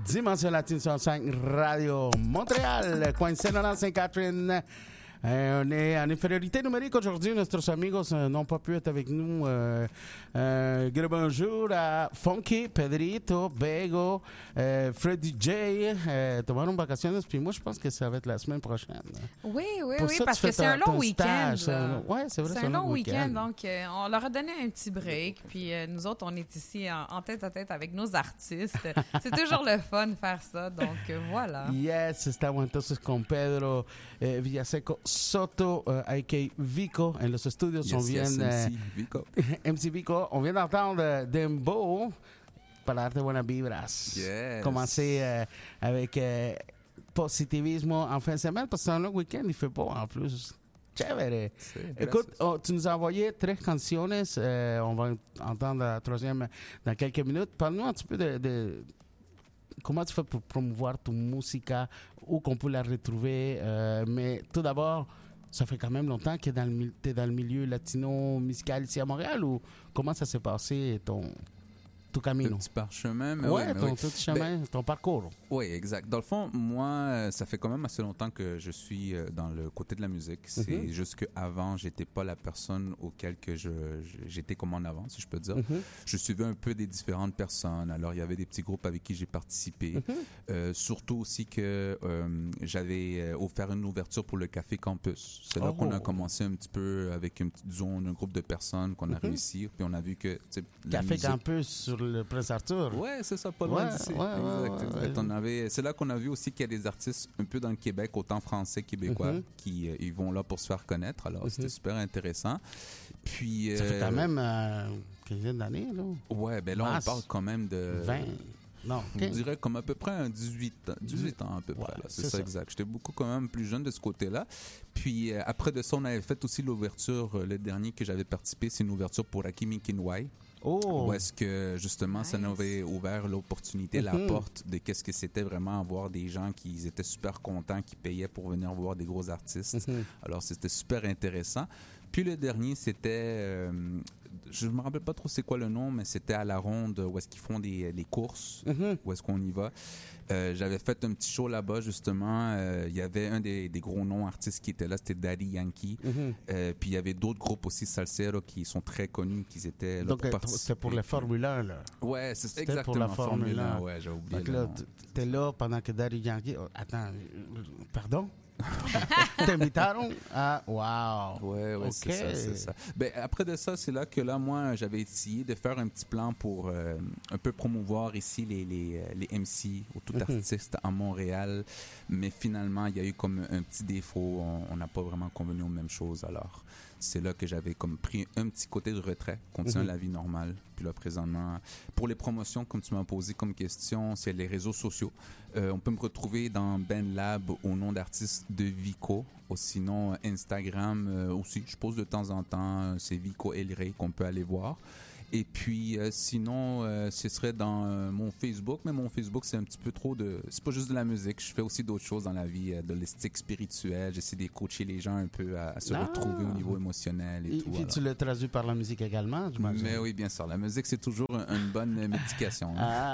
Dimension Latine 105 Radio Montréal, coin Saint-Laurent-Sainte-Catherine. On est en infériorité numérique aujourd'hui. Nos amigos n'ont pas pu être avec nous. Gros bonjour à Funky, Pedrito, Bego, Freddy J. Tomaron vacaciones, puis moi je pense que ça va être la semaine prochaine. Oui, ça, parce que c'est un long week-end. Oui, c'est vrai, c'est un long week-end. Donc, on leur a donné un petit break. Puis nous autres, on est ici en tête à tête avec nos artistes. C'est toujours le fun de faire ça. Donc, voilà. Yes, estamos entonces con Pedro Villaseco Soto, a.k.a. Vico, en los estudios. Yes, on vient, MC Vico. MC Vico. On vient d'entendre Dembow para darte buenas vibras. Yes. Commencer avec positivismo en fin de semaine, parce que c'est un long week-end, il fait beau en plus. Chévere. Sí, Écoute, tu nous as envoyé 3 canciones. On va entendre la troisième dans quelques minutes. Parle-nous un petit peu de comment tu fais pour promouvoir ton musica, où qu'on peut la retrouver. Mais tout d'abord, ça fait quand même longtemps que tu es dans le milieu latino musical ici à Montréal, ou comment ça s'est passé ton camino? Le petit parchemin, mais ouais, oui, ton petit chemin, ton parcours. Oui, exact. Dans le fond, moi, ça fait quand même assez longtemps que je suis dans le côté de la musique. C'est juste qu'avant, j'étais pas la personne auquel que j'étais comme en avant, si je peux dire. Je suivais un peu des différentes personnes. Alors, il y avait des petits groupes avec qui j'ai participé. Surtout aussi que j'avais offert une ouverture pour le Café Campus. C'est là qu'on a commencé un petit peu avec un groupe de personnes qu'on a réussi. Puis on a vu que... Café Campus sur le Prince Arthur. Ouais, c'est ça, pas loin d'ici. Exact. C'est là qu'on a vu aussi qu'il y a des artistes un peu dans le Québec, autant français, québécois, qui ils vont là pour se faire connaître. Alors, c'était super intéressant. Puis, ça fait quand même une quinzaine d'années, là. Ouais, ben là, on parle quand même de... 20. Non, je dirais comme à peu près un 18 ans à peu près. Là. C'est ça, exact. J'étais beaucoup quand même plus jeune de ce côté-là. Puis après de ça, on avait fait aussi l'ouverture, le dernier que j'avais participé, c'est une ouverture pour Hakimi Kinwai. Où est-ce que justement ça nous avait ouvert l'opportunité, la porte de qu'est-ce que c'était vraiment avoir des gens qui étaient super contents, qui payaient pour venir voir des gros artistes. Alors c'était super intéressant. Puis le dernier, c'était, je me rappelle pas trop c'est quoi le nom, mais c'était à la Ronde où est-ce qu'ils font les courses, où est-ce qu'on y va. J'avais fait un petit show là-bas justement. Il y avait un des gros noms artistes qui était là, c'était Daddy Yankee. Puis il y avait d'autres groupes aussi salsero qui sont très connus, qui étaient là. Donc c'était pour la Formule 1 là. Ouais, c'est exactement pour la Formule 1. Ouais, j'ai oublié. Donc là, t'es là pendant que Daddy Yankee. attends, pardon. T'invitaron? Ah, wow. Ouais, okay. c'est ça. Ben, après de ça, c'est là que moi, j'avais essayé de faire un petit plan pour un peu promouvoir ici les MC ou tout artiste à Montréal. Mais finalement, il y a eu comme un petit défaut. On n'a pas vraiment convenu aux mêmes choses. Alors, c'est là que j'avais comme pris un petit côté de retrait, continuer la vie normale. Puis là, présentement, pour les promotions, comme tu m'as posé comme question, c'est les réseaux sociaux. On peut me retrouver dans Ben Lab au nom d'artiste de Vico, ou sinon Instagram aussi. Je pose de temps en temps, c'est Vico Elray qu'on peut aller voir. Et puis, sinon, ce serait dans mon Facebook. Mais mon Facebook, c'est un petit peu trop de... C'est pas juste de la musique. Je fais aussi d'autres choses dans la vie, de l'esthétique spirituelle. J'essaie de coacher les gens un peu à se retrouver au niveau émotionnel et tout. Et puis, tu le traduis par la musique également, j'imagine. Mais oui, bien sûr. La musique, c'est toujours une bonne médication.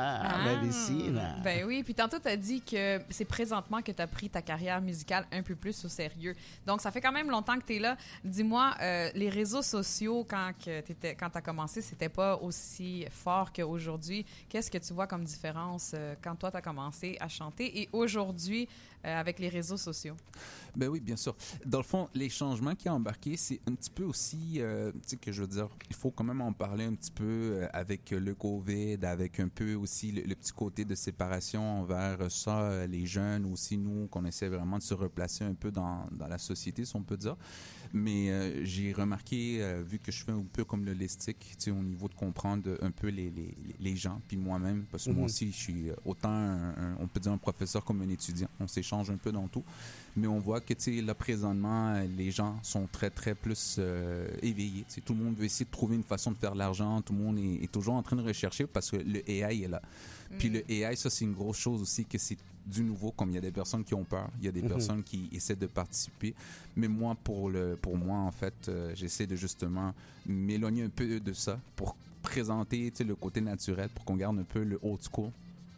La médecine. Ben oui. Puis tantôt, tu as dit que c'est présentement que tu as pris ta carrière musicale un peu plus au sérieux. Donc, ça fait quand même longtemps que tu es là. Dis-moi, les réseaux sociaux, quand tu as commencé, c'était pas aussi fort qu'aujourd'hui. Qu'est-ce que tu vois comme différence quand toi, tu as commencé à chanter et aujourd'hui avec les réseaux sociaux? Ben oui, bien sûr. Dans le fond, les changements qui ont embarqué, c'est un petit peu aussi, tu sais, que je veux dire, il faut quand même en parler un petit peu avec le COVID, avec un peu aussi le petit côté de séparation envers ça, les jeunes aussi, nous, qu'on essaie vraiment de se replacer un peu dans la société, si on peut dire. Mais j'ai remarqué, vu que je fais un peu comme le holistique, tu sais, au niveau de comprendre un peu les gens, puis moi-même, parce que moi aussi, je suis autant, on peut dire un professeur comme un étudiant. On s'échange un peu dans tout. Mais on voit que, tu sais, là, présentement, les gens sont très, très plus éveillés. Tu sais, tout le monde veut essayer de trouver une façon de faire de l'argent. Tout le monde est toujours en train de rechercher parce que le AI est là. Puis le AI, ça, c'est une grosse chose aussi, que c'est du nouveau, comme il y a des personnes qui ont peur, il y a des personnes qui essaient de participer. Mais moi, pour moi, en fait, j'essaie de justement m'éloigner un peu de ça pour présenter, tu sais, le côté naturel, pour qu'on garde un peu le old school.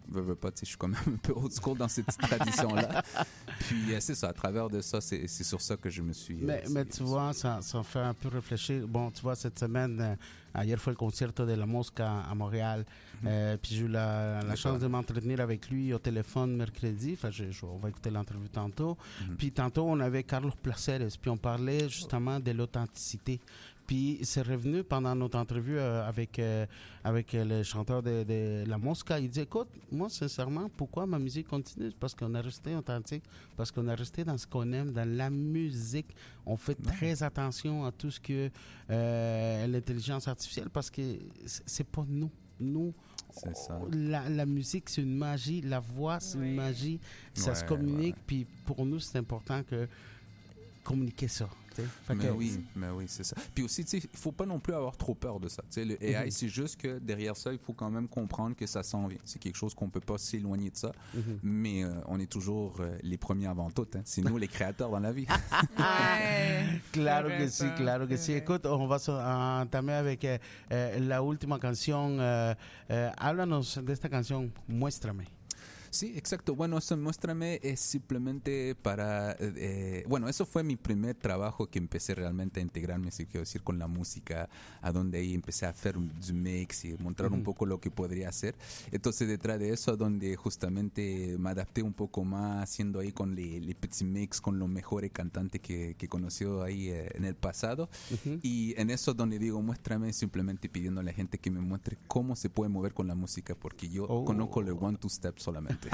veux pas, tu sais, je suis quand même un peu old school dans cette petite tradition-là. Puis c'est ça, à travers de ça, c'est sur ça que je me suis... Mais tu vois, ça fait un peu réfléchir. Bon, tu vois, cette semaine, hier fue le concierto de La Mosca à Montréal. Puis j'ai eu la chance de m'entretenir avec lui au téléphone mercredi. Enfin, on va écouter l'entrevue tantôt. Puis tantôt, on avait Carlos Placeres. Puis on parlait justement de l'authenticité. Puis c'est revenu pendant notre entrevue avec le chanteur de La Mosca. Il dit, écoute, moi sincèrement, pourquoi ma musique continue? Parce qu'on est resté authentique, parce qu'on est resté dans ce qu'on aime, dans la musique. On fait très attention à tout ce que l'intelligence artificielle, parce que c'est pas nous. Nous, la musique, c'est une magie. La voix, c'est une magie. Ça se communique. Puis pour nous, c'est important que communiquer ça. Mais oui, c'est ça. Puis aussi, il ne faut pas non plus avoir trop peur de ça. Le AI, c'est juste que derrière ça, il faut quand même comprendre que ça s'en vient. C'est quelque chose qu'on ne peut pas s'éloigner de ça. Mais on est toujours les premiers avant tout. Hein. C'est nous les créateurs dans la vie. Claro que sí, claro que sí. Écoute, on va entamer avec la última canción. Háblanos de esta canción, Muéstrame. Sí, exacto. Bueno, eso Muéstrame es simplemente para... bueno, eso fue mi primer trabajo que empecé realmente a integrarme, si quiero decir, con la música, a donde ahí empecé a hacer du mix y mostrar un poco lo que podría hacer. Entonces, detrás de eso, donde justamente me adapté un poco más, haciendo ahí con les petits mix, con los mejores cantantes que conoció ahí en el pasado. Y en eso donde digo, muéstrame, simplemente pidiendo a la gente que me muestre cómo se puede mover con la música, porque yo conozco el 1-2 step solamente.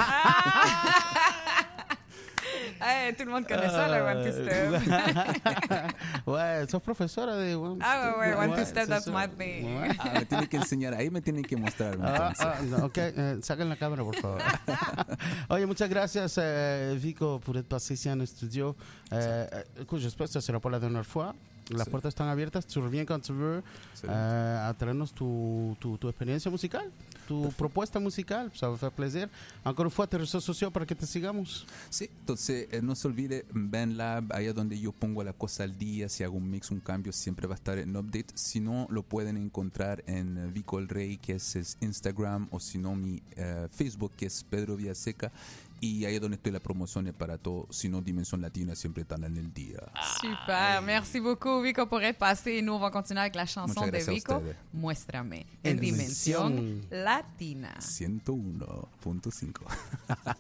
Hey, tout le monde connaît ça, le One Two Step. Ouais, sos profesora de One Two Step. Ouais, One Two Step, that's my thing. Me tienen que enseñar, ahí me tienen que mostrar. Ok, saquen la cámara, por favor. Oye, muchas gracias, Vico, por être passé ici en studio. Écoute, j'espère que ce ne sera pas la dernière fois. Las puertas están abiertas, tu reviens quand tu veux a traernos tu experiencia musical, tu propuesta musical, ça va faire plaisir. Encore une fois, tes réseaux sociaux para que te sigamos. Sí, entonces no se olvide BandLab, allá donde yo pongo la cosa al día, si hago un mix, un cambio, siempre va a estar en update. Si no, lo pueden encontrar en Vico El Rey, que es Instagram, o si no, mi Facebook, que es Pedro Villaseca. Y ahí es donde estoy la promoción para todo, sinon Dimension Latina siempre están en el día. Super, merci beaucoup Vico pour être passé. Et nous, on va continuer avec la chanson de Vico, Muéstrame, en Dimension Latina. 101.5.